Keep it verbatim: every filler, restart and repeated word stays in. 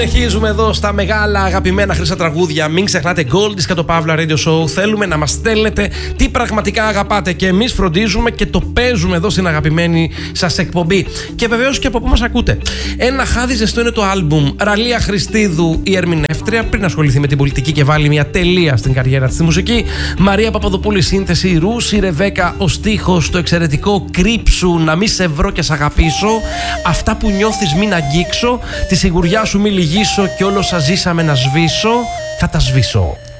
Συνεχίζουμε εδώ στα μεγάλα αγαπημένα χρυσά τραγούδια. Μην ξεχνάτε Goldis και το Pavla Radio Show. Θέλουμε να μας στέλνετε τι πραγματικά αγαπάτε και εμείς φροντίζουμε και το παίζουμε εδώ στην αγαπημένη σας εκπομπή. Και βεβαίως και από πού μας ακούτε. Ένα χάδι ζεστό είναι το άλμπουμ. Ραλία Χριστίδου, η ερμηνεύτρια, πριν ασχοληθεί με την πολιτική και βάλει μια τελεία στην καριέρα της στη μουσική. Μαρία Παπαδοπούλη, σύνθεση. Ρούση Ρεβέκα, ο στίχος. Το εξαιρετικό Κρύψου, να μη σε βρω και σ' αγαπήσω. Αυτά που νιώθεις μην αγγίξω. Τη σιγουριά σου μη λυγίσω και όλο σας ζήσαμε να σβήσω, θα τα σβήσω.